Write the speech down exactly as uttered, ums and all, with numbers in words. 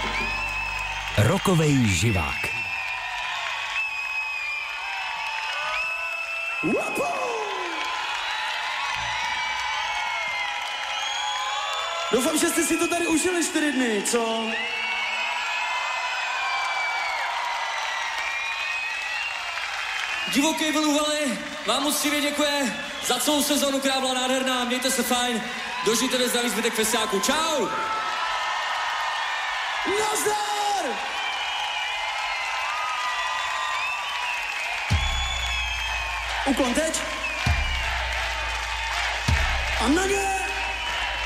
Rokovej živák. Doufám, že jste si to tady užili čtyři dny, co? Divoký vln Uvali vám moc živě děkuje za celou sezónu, která byla nádherná. Mějte se fajn, dožijte ve zdraví zbytek festiáku. Čau! Nazdar! Uklon teď. A na ně!